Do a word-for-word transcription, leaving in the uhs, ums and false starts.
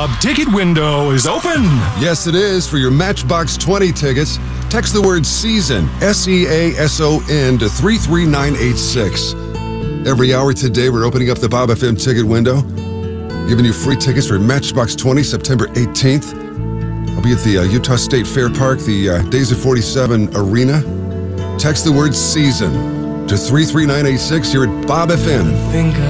Club ticket window is open. Yes, it is. For your Matchbox twenty tickets, text the word SEASON, S E A S O N, to three three nine eight six. Every hour today, we're opening up the Bob F M ticket window, giving you free tickets for Matchbox twenty, September eighteenth. I'll be at the uh, Utah State Fair Park, the uh, Days of forty-seven Arena. Text the word SEASON to three three nine eight six here at Bob F M.